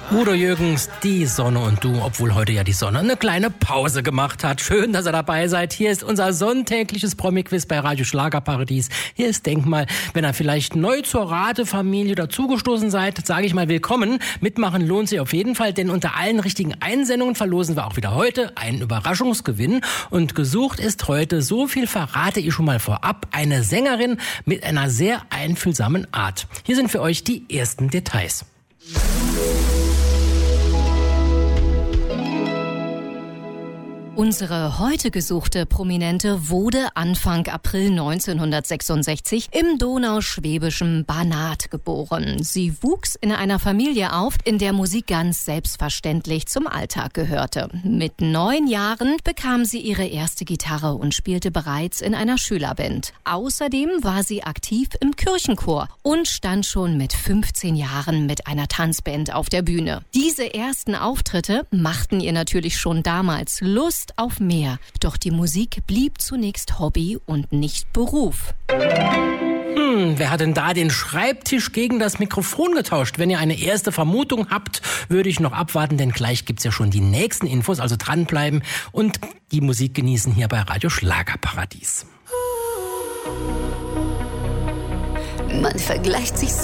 Udo Jürgens, die Sonne und du, obwohl heute ja die Sonne eine kleine Pause gemacht hat. Schön, dass ihr dabei seid. Hier ist unser sonntägliches Promi-Quiz bei Radio Schlagerparadies. Hier ist Denkmal. Wenn ihr vielleicht neu zur Ratefamilie dazugestoßen seid, sage ich mal willkommen. Mitmachen lohnt sich auf jeden Fall, denn unter allen richtigen Einsendungen verlosen wir auch wieder heute einen Überraschungsgewinn. Und gesucht ist heute, so viel verrate ich schon mal vorab, eine Sängerin mit einer sehr einfühlsamen Art. Hier sind für euch die ersten Details. Unsere heute gesuchte Prominente wurde Anfang April 1966 im donauschwäbischen Banat geboren. Sie wuchs in einer Familie auf, in der Musik ganz selbstverständlich zum Alltag gehörte. Mit 9 Jahren bekam sie ihre erste Gitarre und spielte bereits in einer Schülerband. Außerdem war sie aktiv im Kirchenchor und stand schon mit 15 Jahren mit einer Tanzband auf der Bühne. Diese ersten Auftritte machten ihr natürlich schon damals Lust auf mehr. Doch die Musik blieb zunächst Hobby und nicht Beruf. Wer hat denn da den Schreibtisch gegen das Mikrofon getauscht? Wenn ihr eine erste Vermutung habt, würde ich noch abwarten, denn gleich gibt's ja schon die nächsten Infos, also dranbleiben und die Musik genießen hier bei Radio Schlagerparadies. Man vergleicht sich